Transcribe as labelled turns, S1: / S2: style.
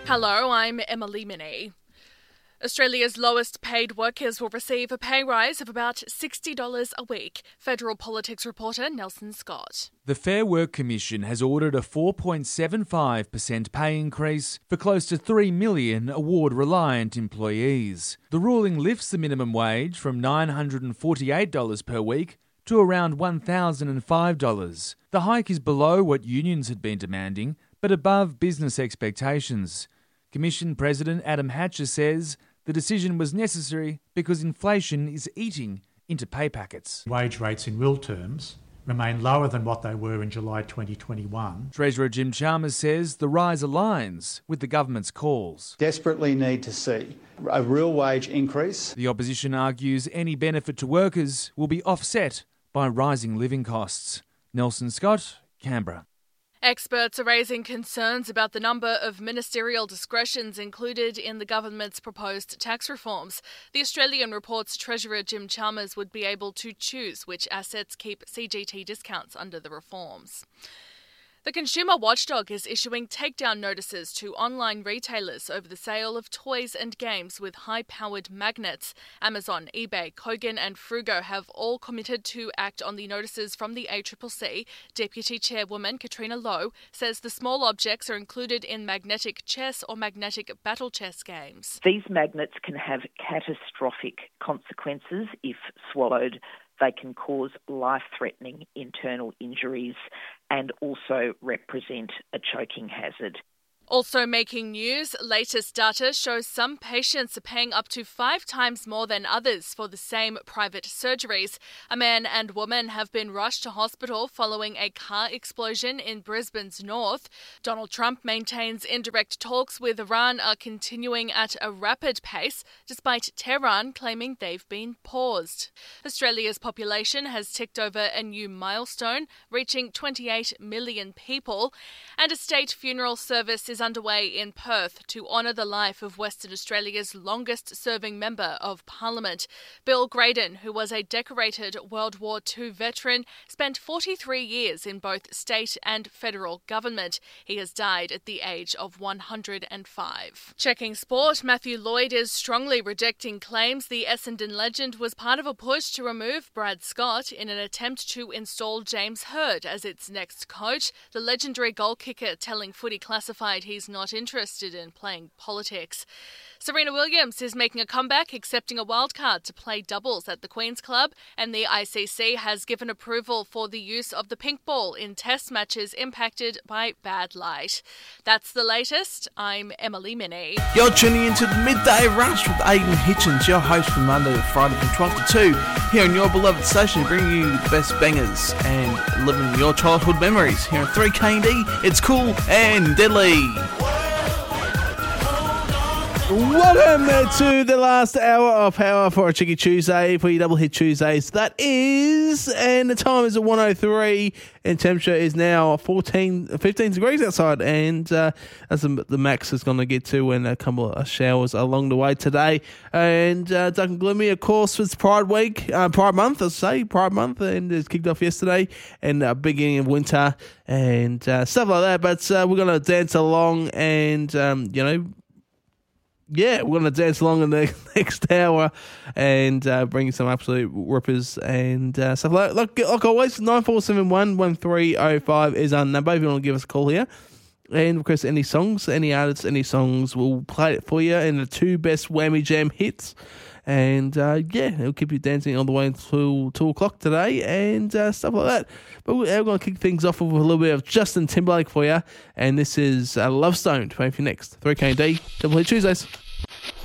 S1: Hello, I'm Emily Minnie. Australia's lowest paid workers will receive a pay rise of about $60 a week. Federal politics reporter Nelson Scott.
S2: The Fair Work Commission has ordered a 4.75% pay increase for close to 3 million award-reliant employees. The ruling lifts the minimum wage from $948 per week to around $1,005. The hike is below what unions had been demanding, but above business expectations. Commission President Adam Hatcher says the decision was necessary because inflation is eating into pay packets.
S3: Wage rates in real terms remain lower than what they were in July 2021.
S2: Treasurer Jim Chalmers says the rise aligns with the government's calls.
S4: Desperately need to see a real wage increase.
S2: The opposition argues any benefit to workers will be offset by rising living costs. Nelson Scott, Canberra.
S1: Experts are raising concerns about the number of ministerial discretions included in the government's proposed tax reforms. The Australian reports Treasurer Jim Chalmers would be able to choose which assets keep CGT discounts under the reforms. The consumer watchdog is issuing takedown notices to online retailers over the sale of toys and games with high-powered magnets. Amazon, eBay, Kogan and Frugo have all committed to act on the notices from the ACCC. Deputy Chairwoman Katrina Lowe says the small objects are included in magnetic chess or magnetic battle chess games.
S5: These magnets can have catastrophic consequences if swallowed. They can cause life-threatening internal injuries and also represent a choking hazard.
S1: Also making news, latest data shows some patients are paying up to 5 times more than others for the same private surgeries. A man and woman have been rushed to hospital following a car explosion in Brisbane's north. Donald Trump maintains indirect talks with Iran are continuing at a rapid pace, despite Tehran claiming they've been paused. Australia's population has ticked over a new milestone, reaching 28 million people, and a state funeral service is underway in Perth to honour the life of Western Australia's longest-serving Member of Parliament. Bill Graydon, who was a decorated World War II veteran, spent 43 years in both state and federal government. He has died at the age of 105. Checking sport, Matthew Lloyd is strongly rejecting claims the Essendon legend was part of a push to remove Brad Scott in an attempt to install James Hird as its next coach. The legendary goal kicker telling Footy Classified he's not interested in playing politics. Serena Williams is making a comeback, accepting a wildcard to play doubles at the Queen's Club, and the ICC has given approval for the use of the pink ball in test matches impacted by bad light. That's the latest. I'm Emily Minnie.
S6: You're tuning into the Midday Rush with Aidan Hitchens, your host from Monday to Friday from 12 to 2, here on your beloved station, bringing you the best bangers and living your childhood memories. Here on 3KD, it's cool and deadly. Welcome to the last hour of Power for a Cheeky Tuesday, for your Double Hit Tuesdays. That is, and the time is at 1:03, and temperature is now 15 degrees outside, and that's the max is going to get to, and a couple of showers along the way today. And dark and gloomy, of course, it's Pride Week, Pride Month, and it's kicked off yesterday, and beginning of winter, and stuff like that. But we're going to dance along, and we're going to dance along in the next hour and bring you some absolute rippers and stuff like that. Like always, 9471 1305 is our number if you want to give us a call here. And request any songs, any artists, any songs, we'll play it for you in the 2 best Whammy Jam hits. And it'll keep you dancing all the way until 2 o'clock today and stuff like that. But we're going to kick things off with a little bit of Justin Timberlake for you. And this is Love Stone, playing for you next. 3KD, Double Hit Tuesdays.